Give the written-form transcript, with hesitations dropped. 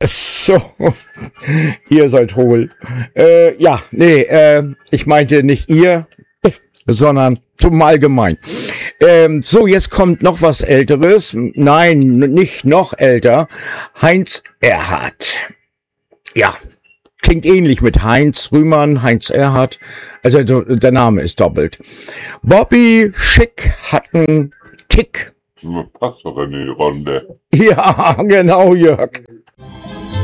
So, ihr seid hohl. Ich meinte nicht ihr, sondern zum Allgemein. So, jetzt kommt noch was Älteres. Nein, nicht noch älter. Heinz Erhardt. Ja, klingt ähnlich mit Heinz Rühmann, Heinz Erhardt. Also der Name ist doppelt. Bobby Schick hat einen Tick. Passt doch in die Runde. Ja, genau, Jörg.